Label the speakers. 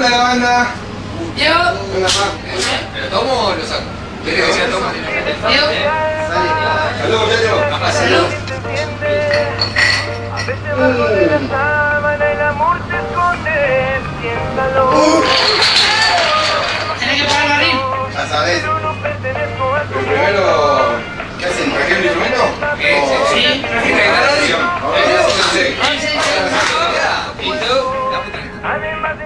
Speaker 1: anda la banda?
Speaker 2: Yo.
Speaker 1: Venga, pa.
Speaker 3: ¿Lo tomo o lo saco? ¿Quieres que sea tomo?
Speaker 1: Salud, muchachos.
Speaker 2: Salud. Tenés que pagar el barril.
Speaker 1: Ya sabes. Pero primero